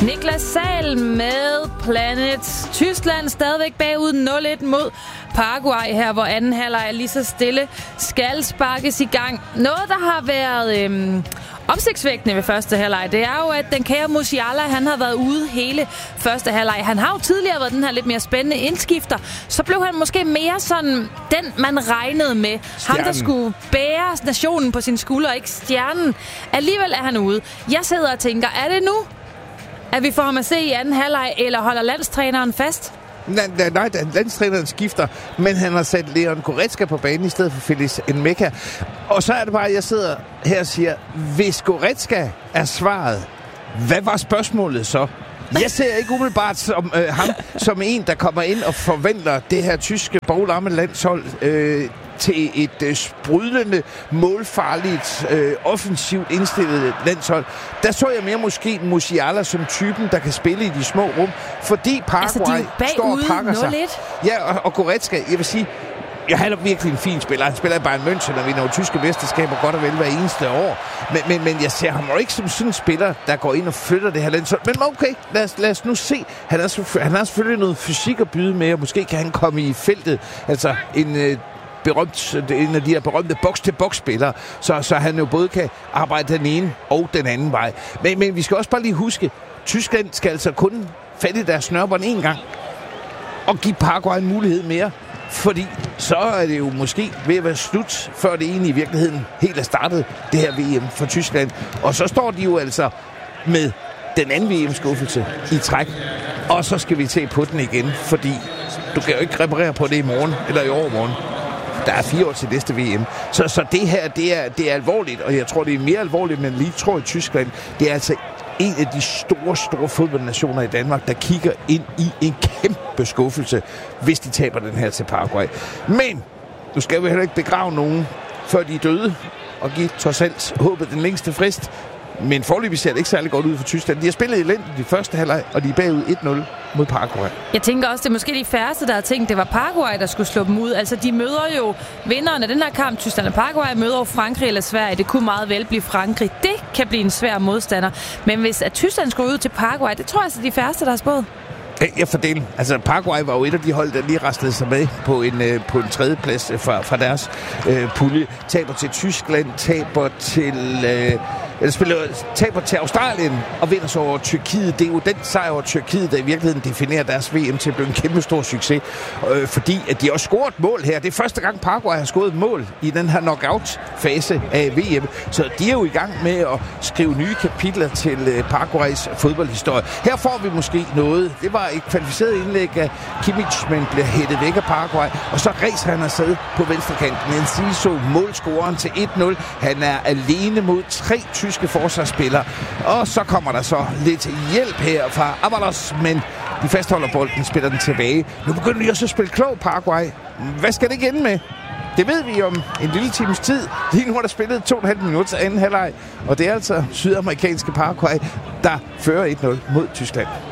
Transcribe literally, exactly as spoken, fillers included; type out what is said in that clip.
Niklas Sahl med Planet. Tyskland stadigvæk bagud nul et mod Paraguay her, hvor anden halvleg lige så stille skal sparkes i gang. Noget, der har været øhm, opsigtsvækkende ved første halvleg, det er jo, at den kære Musiala, han har været ude hele første halvleg. Han har jo tidligere været den her lidt mere spændende indskifter. Så blev han måske mere sådan den, man regnede med. Stjernen. Ham, der skulle bære nationen på sine skuldre, ikke stjernen. Alligevel er han ude. Jeg sidder og tænker, er det nu, at vi får ham at se i anden halvleg, eller holder landstræneren fast? Nej, nej, landstræneren skifter, men han har sat Leon Goretzka på banen i stedet for Felix Enmeca. Og så er det bare, at jeg sidder her og siger, hvis Goretzka er svaret, hvad var spørgsmålet så? Jeg ser ikke umiddelbart som, øh, ham som en, der kommer ind og forventer det her tyske boglammelandshold øh, til et øh, sprudlende, målfarligt, øh, offensivt indstillet landshold. Der så jeg mere måske Musiala som typen, der kan spille i de små rum, fordi Paraguay altså, står og pakker sig. Ja, og, og Goretzka, jeg vil sige, ja, han er virkelig en fin spiller. Han spiller i Bayern München, og vinder jo tyske mesterskaber godt og vel hver eneste år. Men, men, men jeg ser ham jo ikke som sådan en spiller, der går ind og flytter det her landshold. Men okay, lad os, lad os nu se. Han har, han har selvfølgelig noget fysik at byde med, og måske kan han komme i feltet. Altså en... Øh, berømt, en af de her berømte boks-til-boks-spillere, så, så han jo både kan arbejde den ene og den anden vej. Men, men vi skal også bare lige huske, Tyskland skal altså kun fatte deres snørbånd en gang og give Paraguay en mulighed mere, fordi så er det jo måske ved at være slut, før det egentlig i virkeligheden helt er startet, det her V M for Tyskland. Og så står de jo altså med den anden V M-skuffelse i træk, og så skal vi til på den igen, fordi du kan jo ikke reparere på det i morgen, eller i overmorgen. Der er fire år til næste V M. Så, så det her, det er, det er alvorligt, og jeg tror, det er mere alvorligt, men lige tror i Tyskland, det er altså en af de store, store fodboldnationer i Danmark, der kigger ind i en kæmpe skuffelse, hvis de taber den her til Paraguay. Men nu skal vi heller ikke begrave nogen, før de er døde, og give trods alt håbet den længste frist. Men foreløbig ser det ikke særlig godt ud for Tyskland. De har spillet elendigt i første halvleg, og de er bagud et nul mod Paraguay. Jeg tænker også, det er måske de færreste, der har tænkt, det var Paraguay, der skulle slå dem ud. Altså, de møder jo vinderen af den her kamp. Tyskland og Paraguay møder jo Frankrig eller Sverige. Det kunne meget vel blive Frankrig. Det kan blive en svær modstander. Men hvis at Tyskland skulle ud til Paraguay, det tror jeg, altså de færreste, der har spået. Jeg fordeler. Altså, Paraguay var jo et af de hold, der lige rastlede sig med på en, øh, på en tredje plads fra, fra deres øh, pulje. Taber til Tyskland, taber til... Øh, eller spiller, taber til Australien og vinder så over Tyrkiet. Det er jo den sejr over Tyrkiet, der i virkeligheden definerer deres V M til at blive en kæmpe stor succes. Øh, fordi at de har scoret mål her. Det er første gang, Paraguay har scoret mål i den her knockout-fase af V M. Så de er jo i gang med at skrive nye kapitler til øh, Paraguays fodboldhistorie. Her får vi måske noget. Det var et kvalificeret indlæg af Kimmich, men bliver hættet væk af Paraguay. Og så ræser han afsted på venstrekanten. Enciso, målscoreren til et nul. Han er alene mod tre tyske forsvarsspillere. Og så kommer der så lidt hjælp her fra Avalos, men de fastholder bolden, spiller den tilbage. Nu begynder de også at spille klog, Paraguay. Hvad skal det ikke ende med? Det ved vi om en lille times tid. Lige nu har der spillet to og en halv minut til anden halvleg, og det er altså sydamerikanske Paraguay, der fører et nul mod Tyskland.